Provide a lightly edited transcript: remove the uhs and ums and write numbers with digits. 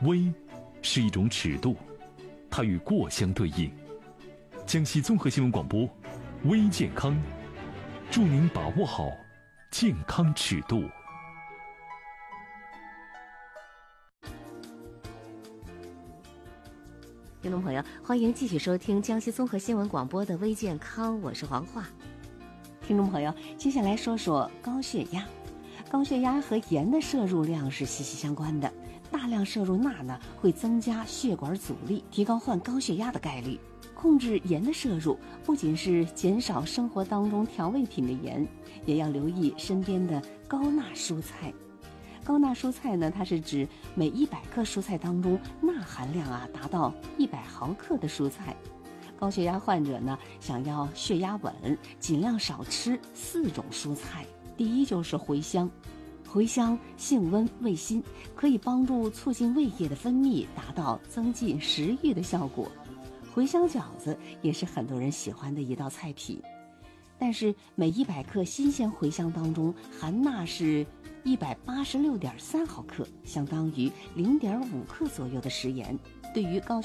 微是一种尺度，它与过相对应。江西综合新闻广播，微健康，祝您把握好健康尺度。 听众朋友，欢迎继续收听江西综合新闻广播的微健康，我是黄华。听众朋友，接下来说说高血压。高血压和盐的摄入量是息息相关的，大量摄入钠呢，会增加血管阻力，提高患高血压的概率。控制盐的摄入，不仅是减少生活当中调味品的盐，也要留意身边的高钠蔬菜。高钠蔬菜呢，它是指每100克蔬菜当中钠含量达到100毫克的蔬菜。高血压患者呢，想要血压稳，尽量少吃4种蔬菜。第一就是茴香，茴香性温味辛，可以帮助促进胃液的分泌，达到增进食欲的效果。茴香饺子也是很多人喜欢的一道菜品，但是每100克新鲜茴香当中含钠是186.3毫克，相当于0.5克左右的食盐。对于高